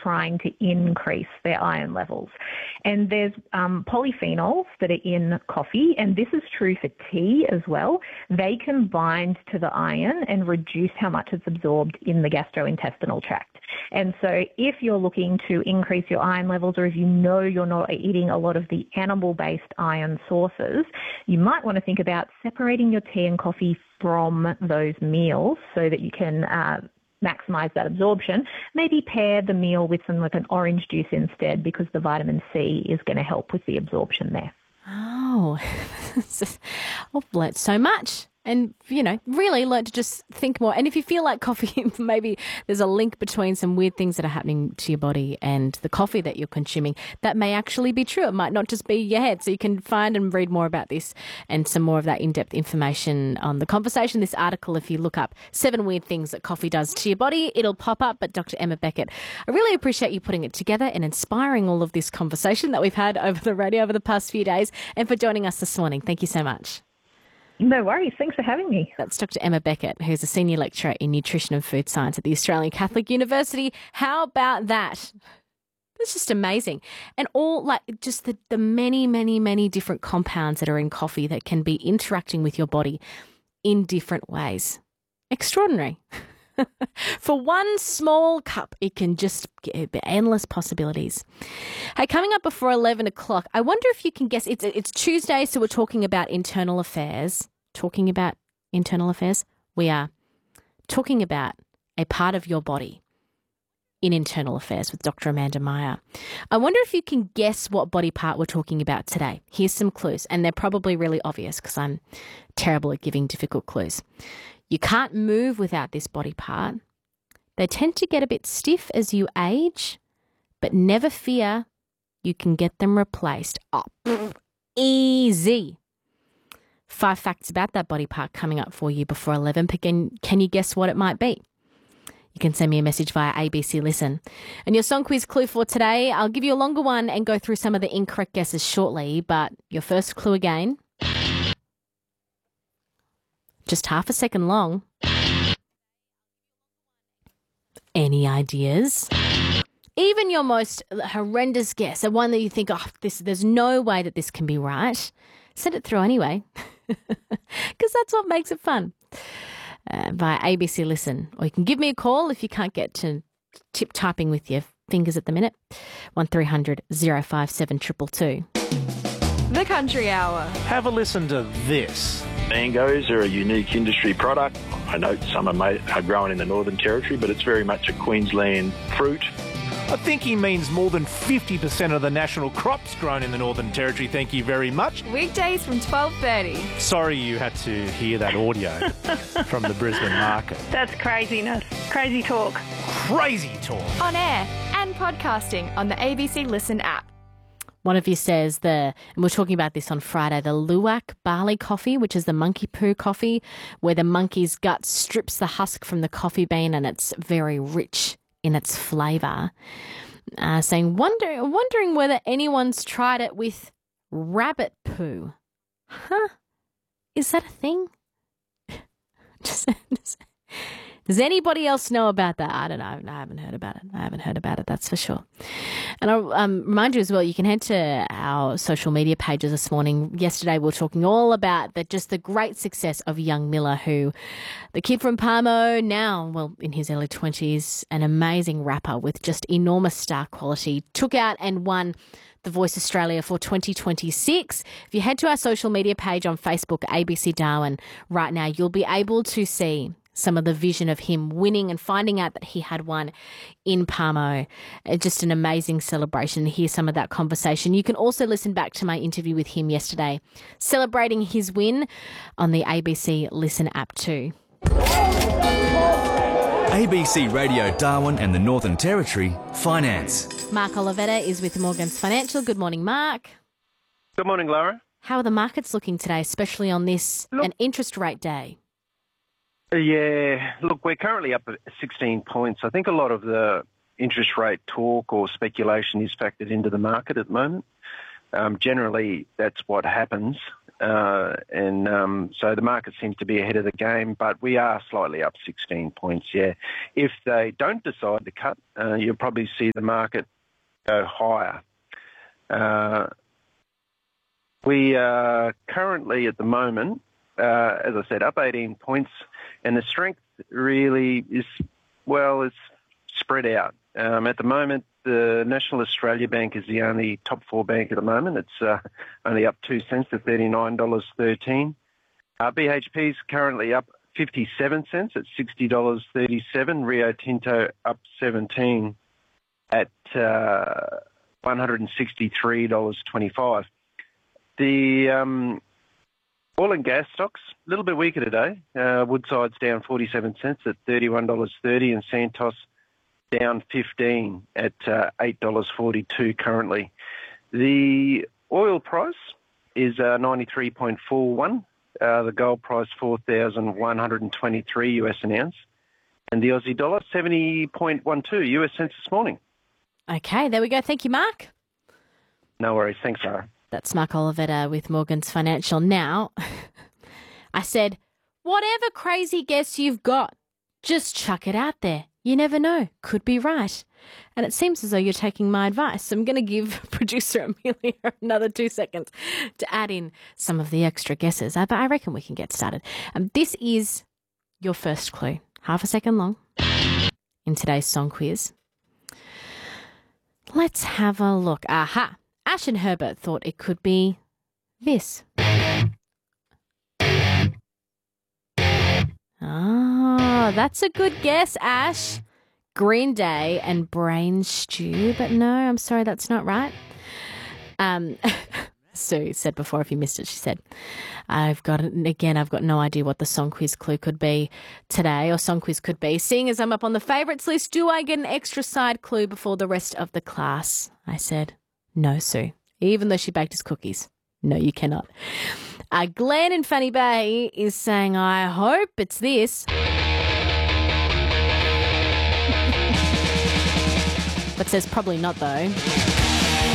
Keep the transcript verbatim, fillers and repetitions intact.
trying to increase their iron levels. And there's um, polyphenols that are in coffee, and this is true for tea as well. They can bind to the iron and reduce how much it's absorbed in the gastrointestinal tract. And so if you're looking to increase your iron levels, or if you know you're not eating a lot of the animal-based iron sources, you might want to think about separating your tea and coffee from those meals so that you can uh, maximise that absorption. Maybe pair the meal with some like an orange juice instead, because the vitamin C is going to help with the absorption there. Oh, I've learnt so much. And, you know, really learn to just think more. And if you feel like coffee, maybe there's a link between some weird things that are happening to your body and the coffee that you're consuming. That may actually be true. It might not just be your head. So you can find and read more about this and some more of that in-depth information on The Conversation. This article, if you look up seven weird things that coffee does to your body, it'll pop up. But Doctor Emma Beckett, I really appreciate you putting it together and inspiring all of this conversation that we've had over the radio over the past few days, and for joining us this morning. Thank you so much. No worries. Thanks for having me. That's Doctor Emma Beckett, who's a senior lecturer in nutrition and food science at the Australian Catholic University. How about that? It's just amazing. And all like just the, the many, many, many different compounds that are in coffee that can be interacting with your body in different ways. Extraordinary. For one small cup, it can just give endless possibilities. Hey, coming up before eleven o'clock, I wonder if you can guess. It's it's Tuesday, so we're talking about internal affairs. Talking about internal affairs? We are talking about a part of your body in internal affairs with Doctor Amanda Meyer. I wonder if you can guess what body part we're talking about today. Here's some clues, and they're probably really obvious because I'm terrible at giving difficult clues. You can't move without this body part. They tend to get a bit stiff as you age, but never fear, you can get them replaced. Oh, easy. Five facts about that body part coming up for you before eleven. Can, can you guess what it might be? You can send me a message via A B C Listen. And your song quiz clue for today, I'll give you a longer one and go through some of the incorrect guesses shortly, but your first clue again, just half a second long. Any ideas? Even your most horrendous guess, a one that you think, oh, this, there's no way that this can be right, send it through anyway, because that's what makes it fun. Uh, via A B C Listen, or you can give me a call if you can't get to tip typing with your fingers at the minute. one three hundred oh five seven two two two. The Country Hour. Have a listen to this. Mangoes are a unique industry product. I know some are, made, are grown in the Northern Territory, but it's very much a Queensland fruit. I think he means more than fifty percent of the national crops grown in the Northern Territory. Thank you very much. Weekdays from twelve thirty. Sorry you had to hear that audio from the Brisbane market. That's craziness. Crazy talk. Crazy talk. On air and podcasting on the A B C Listen app. One of you says the, and we we're talking about this on Friday, the Luwak barley coffee, which is the monkey poo coffee, where the monkey's gut strips the husk from the coffee bean and it's very rich in its flavour. Uh, saying, wonder, wondering whether anyone's tried it with rabbit poo. Huh? Is that a thing? just, just, Does anybody else know about that? I don't know. I haven't heard about it. I haven't heard about it, that's for sure. And I'll um, remind you as well, you can head to our social media pages this morning. Yesterday we were talking all about the, just the great success of young Miller, who, the kid from Parmo, now, well, in his early twenties, an amazing rapper with just enormous star quality, took out and won The Voice Australia for twenty twenty-six. If you head to our social media page on Facebook, A B C Darwin, right now, you'll be able to see some of the vision of him winning and finding out that he had won in Parmo. Uh, just an amazing celebration. Hear some of that conversation. You can also listen back to my interview with him yesterday, celebrating his win on the A B C Listen app too. A B C Radio Darwin and the Northern Territory Finance. Mark Olivetta is with Morgans Financial. Good morning, Mark. Good morning, Laura. How are the markets looking today, especially on this Look, an interest rate day? Yeah, look, we're currently up at sixteen points. I think a lot of the interest rate talk or speculation is factored into the market at the moment. Um, generally, that's what happens uh, and um, so the market seems to be ahead of the game, but we are slightly up sixteen points, yeah. If they don't decide to cut, uh, you'll probably see the market go higher. Uh, we are currently at the moment, uh, as I said, up eighteen points, and the strength really is, well, it's spread out. Um, at the moment, the National Australia Bank is the only top four bank at the moment. It's uh, only up two cents to thirty-nine dollars thirteen. Uh, B H P is currently up fifty-seven cents at sixty dollars thirty-seven. Rio Tinto up seventeen at uh, one hundred sixty-three dollars twenty-five. The um, oil and gas stocks, a little bit weaker today. Uh, Woodside's down forty-seven cents at thirty-one dollars thirty, and Santos down fifteen at uh, eight dollars forty-two currently. The oil price is uh, ninety-three point four one. Uh, the gold price four thousand one hundred twenty-three U S an ounce. And the Aussie dollar seventy point one two U S cents this morning. Okay, there we go. Thank you, Mark. No worries. Thanks, Sarah. That's Mark Olivetta with Morgans Financial. Now, I said, whatever crazy guess you've got, just chuck it out there. You never know. Could be right. And it seems as though you're taking my advice. So I'm going to give producer Amelia another two seconds to add in some of the extra guesses. But I reckon we can get started. Um, this is your first clue. Half a second long in today's song quiz. Let's have a look. Aha. Ash and Herbert thought it could be this. Ah, that's a good guess, Ash. Green Day and Brain Stew, but no, I'm sorry, that's not right. Um, Sue said before, if you missed it, she said, I've got, again, I've got no idea what the song quiz clue could be today, or song quiz could be. Seeing as I'm up on the favourites list, do I get an extra side clue before the rest of the class? I said, no, Sue, even though she baked us cookies. No, you cannot. Uh, Glenn in Fanny Bay is saying, I hope it's this. But says probably not, though.